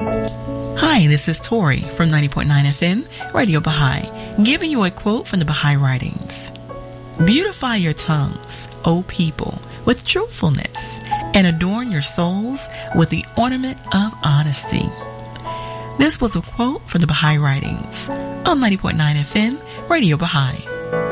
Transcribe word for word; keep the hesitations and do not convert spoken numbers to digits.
Hi, this is Tori from ninety point nine F M, Radio Baha'i, giving you a quote from the Baha'i Writings. Beautify your tongues, O people, with truthfulness, and adorn your souls with the ornament of honesty. This was a quote from the Baha'i Writings on ninety point nine F M, Radio Baha'i.